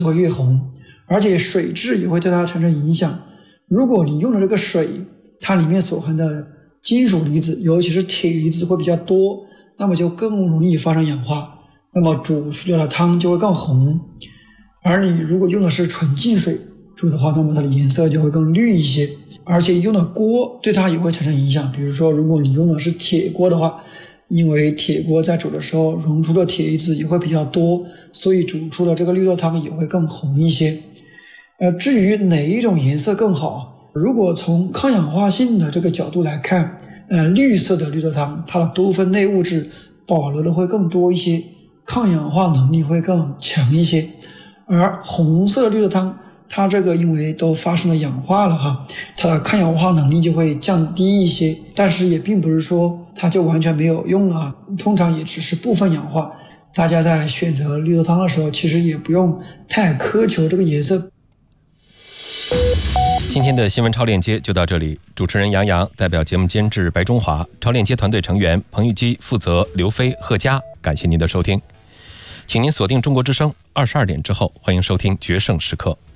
会越红，而且水质也会对它产生影响。如果你用的这个水，它里面所含的金属离子，尤其是铁离子会比较多，那么就更容易发生氧化，那么煮出来的汤就会更红。而你如果用的是纯净水煮的话，那么它的颜色就会更绿一些，而且用的锅对它也会产生影响。比如说如果你用的是铁锅的话，因为铁锅在煮的时候溶出的铁离子也会比较多，所以煮出的这个绿豆汤也会更红一些。至于哪一种颜色更好，如果从抗氧化性的这个角度来看，绿色的绿豆汤它的多酚类物质保留的会更多一些，抗氧化能力会更强一些。而红色的绿豆汤它这个因为都发生了氧化了它的抗氧化能力就会降低一些，但是也并不是说它就完全没有用了，通常也只是部分氧化。大家在选择绿豆汤的时候，其实也不用太苛求这个颜色。 今天的新闻超链接就到这里，主持人杨洋代表节目监制白中华，超链接团队成员彭玉基负责刘飞、贺佳，感谢您的收听，请您锁定中国之声22点之后，欢迎收听决胜时刻。